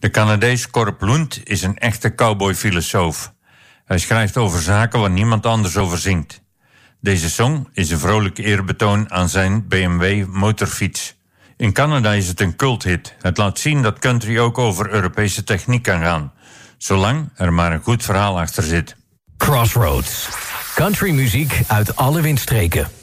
De Canadees Corp Lund is een echte cowboyfilosoof. Hij schrijft over zaken waar niemand anders over zingt. Deze song is een vrolijk eerbetoon aan zijn BMW motorfiets. In Canada is het een culthit. Het laat zien dat country ook over Europese techniek kan gaan, zolang er maar een goed verhaal achter zit. Crossroads. Countrymuziek uit alle windstreken.